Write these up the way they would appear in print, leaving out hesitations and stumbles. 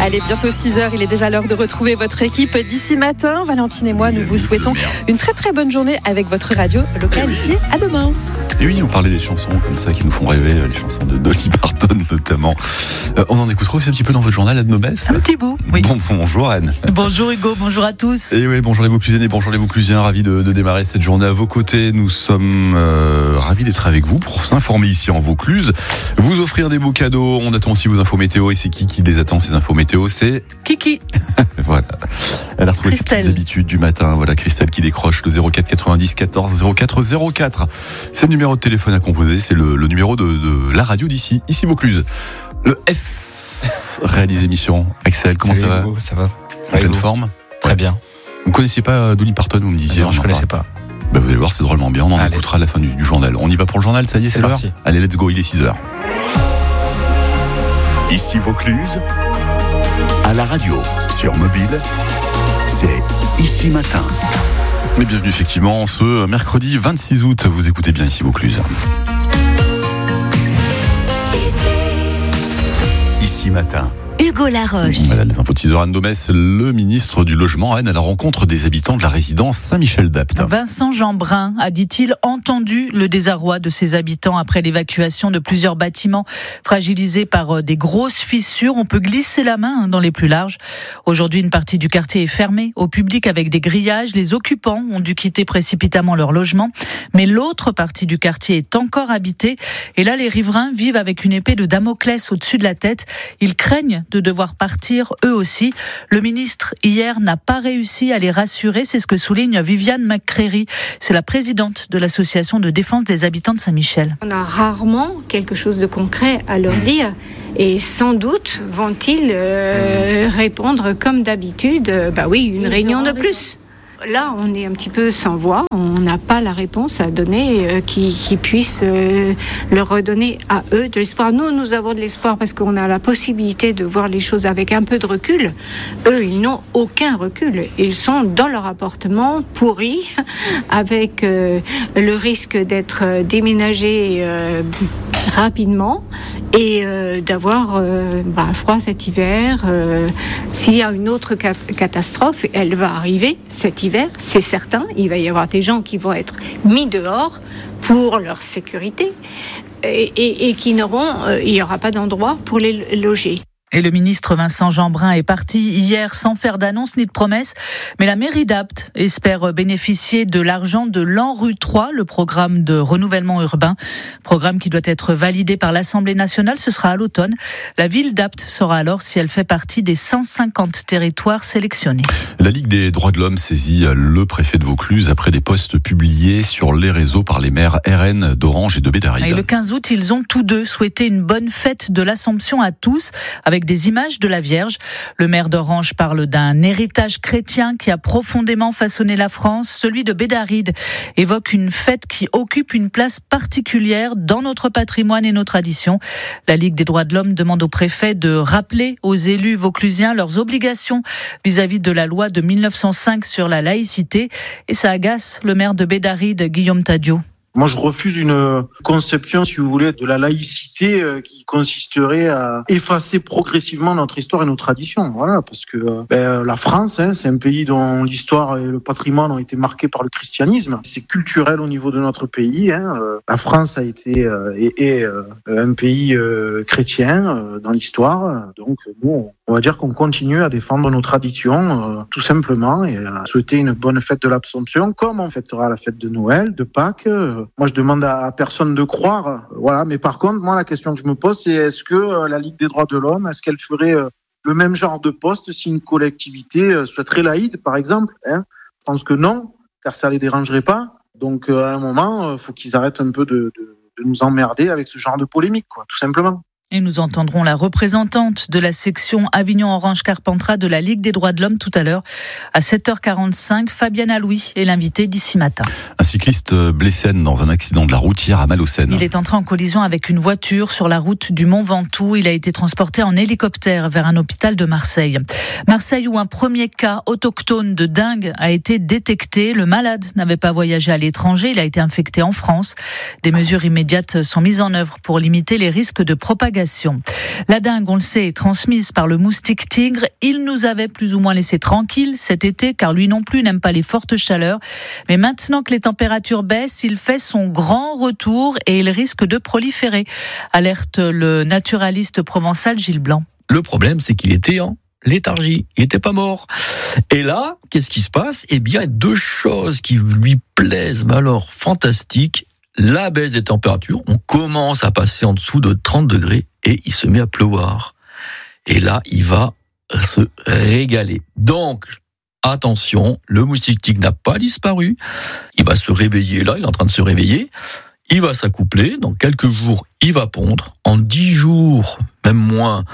Allez, bientôt 6h, il est déjà l'heure de retrouver votre équipe d'ici matin. Valentine et moi, nous vous souhaitons une très très bonne journée avec votre radio locale ici. À demain. Et oui, on parlait des chansons comme ça qui nous font rêver, les chansons de Dolly Parton notamment. On en écoutera aussi un petit peu dans votre journal, Anne Nomès. Un petit bout, oui. Bonjour Anne. Bonjour Hugo, bonjour à tous. Et oui, bonjour les Vauclusiennes et bonjour les Vauclusiens, ravis de démarrer cette journée à vos côtés. Nous sommes ravis d'être avec vous pour s'informer ici en Vaucluse, vous offrir des beaux cadeaux. On attend aussi vos infos météo et c'est qui les attend ces infos météo? C'est Kiki. Voilà. Elle a retrouvé ses petites habitudes du matin. Voilà, Christelle qui décroche le 04 90 14 04 04. C'est le numéro de téléphone à composer. C'est le numéro de la radio d'ici, ici Vaucluse. Le S réalise émission. Axel, comment ça va? Hugo, ça va. En pleine forme? Très bien. Vous ne connaissiez pas Dolly Parton, vous me disiez? Non, je ne connaissais pas. Vous allez voir, c'est drôlement bien. On en écoutera à la fin du journal. On y va pour le journal, ça y est, c'est l'heure? Parti. Allez, let's go, il est 6h. Ici Vaucluse, à la radio, sur mobile, c'est Ici Matin. Mais bienvenue effectivement ce mercredi 26 août. Vous écoutez bien ici Vaucluse. Ici Matin. Hugo Laroche. Voilà les infos de 6h. Anne Domès, le ministre du Logement, Anne, à la rencontre des habitants de la résidence Saint-Michel-d'Apt. Vincent Jeanbrun a, dit-il, entendu le désarroi de ses habitants après l'évacuation de plusieurs bâtiments fragilisés par des grosses fissures. On peut glisser la main dans les plus larges. Aujourd'hui, une partie du quartier est fermée au public avec des grillages. Les occupants ont dû quitter précipitamment leur logement. Mais l'autre partie du quartier est encore habitée. Et là, les riverains vivent avec une épée de Damoclès au-dessus de la tête. Ils craignent de devoir partir eux aussi. Le ministre, hier, n'a pas réussi à les rassurer. C'est ce que souligne Viviane McCreary. C'est la présidente de l'association de défense des habitants de Saint-Michel. On a rarement quelque chose de concret à leur dire. Et sans doute vont-ils répondre comme d'habitude, une réunion de plus. Là, on est un petit peu sans voix. On n'a pas la réponse à donner qui puisse leur redonner à eux de l'espoir. Nous avons de l'espoir parce qu'on a la possibilité de voir les choses avec un peu de recul. Eux, ils n'ont aucun recul. Ils sont dans leur appartement pourri, avec le risque d'être déménagés rapidement et d'avoir froid cet hiver. S'il y a une autre catastrophe, elle va arriver cet hiver, c'est certain. Il va y avoir des gens qui vont être mis dehors pour leur sécurité et qui il n'y aura pas d'endroit pour les loger. Et le ministre Vincent Jeanbrun est parti hier sans faire d'annonce ni de promesse. Mais la mairie d'Apt espère bénéficier de l'argent de l'ANRU 3, le programme de renouvellement urbain. Programme qui doit être validé par l'Assemblée nationale. Ce sera à l'automne. La ville d'Apt saura alors si elle fait partie des 150 territoires sélectionnés. La Ligue des droits de l'homme saisit le préfet de Vaucluse après des posts publiés sur les réseaux par les maires RN d'Orange et de Bédaride. Et le 15 août, ils ont tous deux souhaité une bonne fête de l'Assomption à tous, avec des images de la Vierge. Le maire d'Orange parle d'un héritage chrétien qui a profondément façonné la France. Celui de Bédaride évoque une fête qui occupe une place particulière dans notre patrimoine et nos traditions. La Ligue des droits de l'homme demande au préfet de rappeler aux élus vauclusiens leurs obligations vis-à-vis de la loi de 1905 sur la laïcité. Et ça agace le maire de Bédaride, Guillaume Tadiot. Moi, je refuse une conception, si vous voulez, de la laïcité qui consisterait à effacer progressivement notre histoire et nos traditions. Voilà, parce que la France, c'est un pays dont l'histoire et le patrimoine ont été marqués par le christianisme. C'est culturel au niveau de notre pays. La France a été est un pays chrétien dans l'histoire. Donc, nous, on va dire qu'on continue à défendre nos traditions, tout simplement, et à souhaiter une bonne fête de l'Assomption, comme on fêtera la fête de Noël, de Pâques. Moi, je demande à personne de croire, voilà. Mais par contre, moi, la question que je me pose, c'est est-ce que la Ligue des droits de l'homme, est-ce qu'elle ferait le même genre de poste si une collectivité souhaiterait laïde, par exemple? Je pense que non, car ça les dérangerait pas. Donc, à un moment, faut qu'ils arrêtent un peu de nous emmerder avec ce genre de polémique, quoi, tout simplement. Et nous entendrons la représentante de la section Avignon-Orange-Carpentras de la Ligue des droits de l'homme tout à l'heure à 7h45. Fabienne Alouis est l'invitée d'ici matin. Un cycliste blessé dans un accident de la route hier à Malaucène. Il est entré en collision avec une voiture sur la route du Mont Ventoux. Il a été transporté en hélicoptère vers un hôpital de Marseille. Marseille où un premier cas autochtone de dengue a été détecté. Le malade n'avait pas voyagé à l'étranger. Il a été infecté en France. Des mesures immédiates sont mises en œuvre pour limiter les risques de propagation propagation. La dengue, on le sait, est transmise par le moustique tigre. Il nous avait plus ou moins laissé tranquilles cet été, car lui non plus n'aime pas les fortes chaleurs. Mais maintenant que les températures baissent, il fait son grand retour et il risque de proliférer. Alerte le naturaliste provençal Gilles Blanc. Le problème, c'est qu'il était en léthargie. Il n'était pas mort. Et là, qu'est-ce qui se passe ? Eh bien, deux choses qui lui plaisent, mais alors fantastiques. La baisse des températures. On commence à passer en dessous de 30 degrés et il se met à pleuvoir. Et là, il va se régaler. Donc, attention, le moustique tigre n'a pas disparu. Il va se réveiller là, il est en train de se réveiller. Il va s'accoupler, dans quelques jours, il va pondre. En 10 jours, même moins,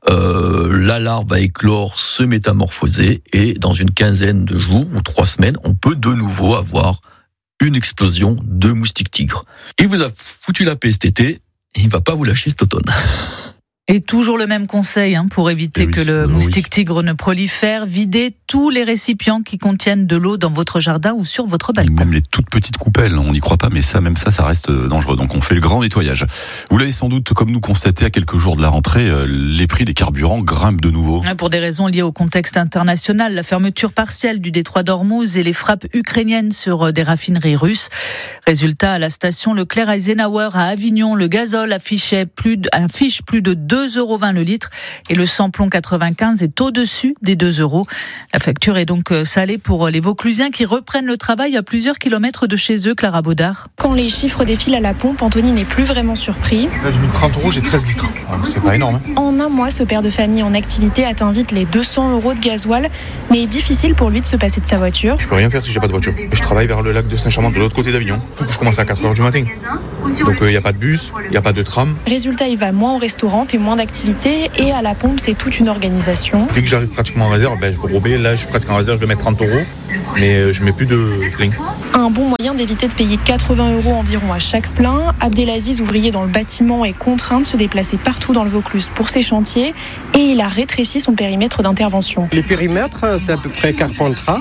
la larve va éclore, se métamorphoser, et dans une quinzaine de jours ou 3 semaines, on peut de nouveau avoir une explosion de moustique tigre. Il vous a foutu la paix cet été, il ne va pas vous lâcher cet automne. Et toujours le même conseil pour éviter que le moustique tigre ne prolifère, videz tous les récipients qui contiennent de l'eau dans votre jardin ou sur votre balcon. Même les toutes petites coupelles, on n'y croit pas, mais ça reste dangereux. Donc on fait le grand nettoyage. Vous l'avez sans doute, comme nous, constaté à quelques jours de la rentrée, les prix des carburants grimpent de nouveau. Pour des raisons liées au contexte international, la fermeture partielle du détroit d'Ormuz et les frappes ukrainiennes sur des raffineries russes. Résultat, à la station Leclerc-Eisenhower à Avignon, le gazole affiche plus de 2,20 € le litre et le samplon 95 est au-dessus des 2 €. La facture est donc salée pour les Vauclusiens qui reprennent le travail à plusieurs kilomètres de chez eux. Clara Baudard. Quand les chiffres défilent à la pompe, Anthony n'est plus vraiment surpris. Là, j'ai mis 30 €, j'ai 13 litres. Alors, c'est pas énorme. En un mois, ce père de famille en activité atteint vite les 200 € de gasoil, mais difficile pour lui de se passer de sa voiture. Je peux rien faire si j'ai pas de voiture. Et je travaille vers le lac de Saint-Chamond, de l'autre côté d'Avignon. Je commence à 4 h du matin. Donc il n'y a pas de bus, il n'y a pas de tram. Résultat, il va moins au restaurant, fait moins d'activités et à la pompe, c'est toute une organisation. Dès que j'arrive pratiquement en réserve, je vais rober. Là, je suis presque en réserve, je vais mettre 30 €, mais je mets plus de plein. Un bon moyen d'éviter de payer 80 € environ à chaque plein. Abdelaziz, ouvrier dans le bâtiment, est contraint de se déplacer partout dans le Vaucluse pour ses chantiers et il a rétréci son périmètre d'intervention. Les périmètres, c'est à peu près Carpentras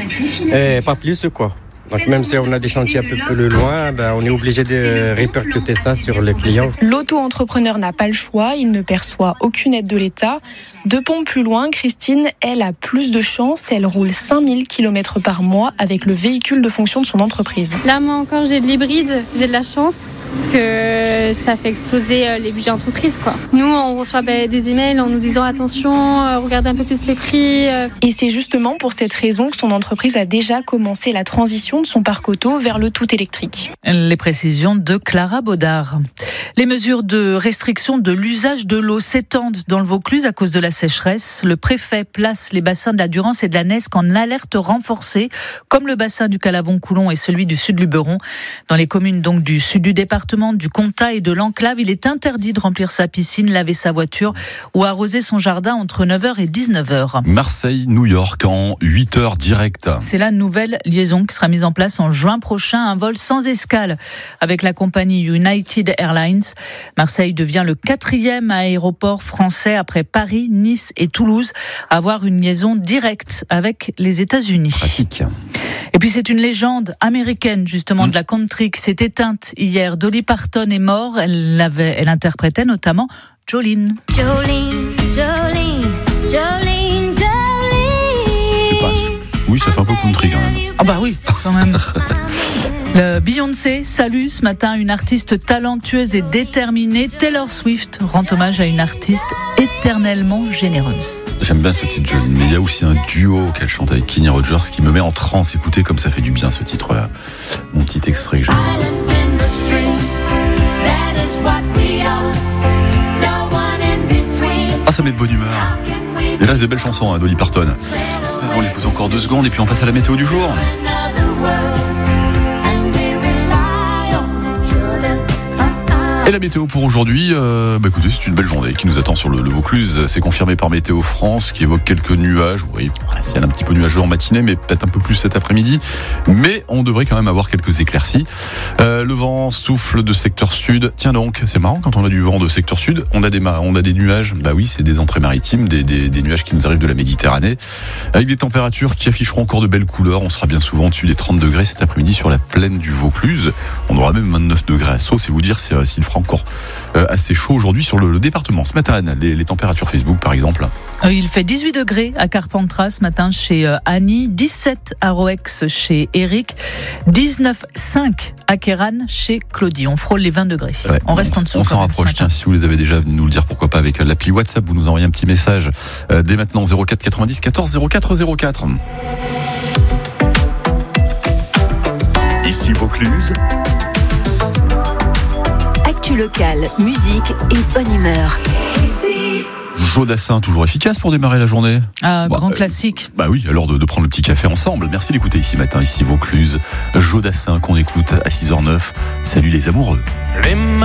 et pas plus quoi. Donc même si on a des chantiers un peu plus loin, on est obligé de répercuter ça sur les clients. L'auto-entrepreneur n'a pas le choix, il ne perçoit aucune aide de l'État. 2 pompes plus loin, Christine, elle a plus de chance, elle roule 5000 km par mois avec le véhicule de fonction de son entreprise. Là, moi encore, j'ai de l'hybride, j'ai de la chance, parce que ça fait exploser les budgets entreprises, quoi. Nous, on reçoit des emails en nous disant attention, regardez un peu plus les prix. Et c'est justement pour cette raison que son entreprise a déjà commencé la transition de son parc auto vers le tout électrique. Les précisions de Clara Baudard. Les mesures de restriction de l'usage de l'eau s'étendent dans le Vaucluse à cause de la sécheresse. Le préfet place les bassins de la Durance et de la Nesque en alerte renforcée, comme le bassin du Calavon-Coulon et celui du sud Luberon. Dans les communes donc du sud du département, du Comtat et de l'Enclave, il est interdit de remplir sa piscine, laver sa voiture ou arroser son jardin entre 9h et 19h. Marseille-New York en 8 heures direct. C'est la nouvelle liaison qui sera mise en place en juin prochain, un vol sans escale avec la compagnie United Airlines. Marseille devient le 4e aéroport français après Paris, Nice et Toulouse à avoir une liaison directe avec les États-Unis. Pratique. Et puis c'est une légende américaine justement de la country qui s'est éteinte hier. Dolly Parton est morte. Elle interprétait notamment Jolene. Jolene, Jolene, Jolene, Jolene. Oui, ça fait un peu country quand même. Ah bah oui, quand même. Le Beyoncé salue ce matin une artiste talentueuse et déterminée. Taylor Swift rend hommage à une artiste éternellement généreuse. J'aime bien ce titre, Jolene, mais il y a aussi un duo qu'elle chante avec Kenny Rogers qui me met en transe. Écoutez comme ça fait du bien ce titre-là. Mon petit extrait que j'aime. Ah, ça met de bonne humeur. Et là, c'est des belles chansons, Dolly Parton. On l'écoute encore 2 secondes et puis on passe à la météo du jour. Et la météo pour aujourd'hui, écoutez, c'est une belle journée qui nous attend sur le Vaucluse. C'est confirmé par Météo France qui évoque quelques nuages. Oui, c'est un petit peu nuageux en matinée, mais peut-être un peu plus cet après-midi. Mais on devrait quand même avoir quelques éclaircies. Le vent souffle de secteur sud. Tiens donc, c'est marrant quand on a du vent de secteur sud, on a des nuages. Bah oui, c'est des entrées maritimes, des nuages qui nous arrivent de la Méditerranée, avec des températures qui afficheront encore de belles couleurs. On sera bien souvent au-dessus des 30 degrés cet après-midi sur la plaine du Vaucluse. On aura même 29 degrés à Sceaux, c'est vous dire s'il fera sera encore assez chaud aujourd'hui sur le département. Ce matin, Anne, les températures Facebook par exemple. Il fait 18 degrés à Carpentras ce matin chez Annie, 17 à Roex chez Eric, 19,5 à Kéran chez Claudie. On frôle les 20 degrés. Ouais, on reste en dessous. On s'en rapproche. Tiens, si vous les avez déjà, venez nous le dire, pourquoi pas avec l'appli WhatsApp, vous nous envoyez un petit message dès maintenant 04 90 14 04 04. Ici Vaucluse. Actu locale, musique et bonne humeur. Jodassin, toujours efficace pour démarrer la journée. Grand classique. Bah oui, alors de prendre le petit café ensemble. Merci d'écouter ici matin, ici Vaucluse. Jodassin qu'on écoute à 6h09. Salut les amoureux.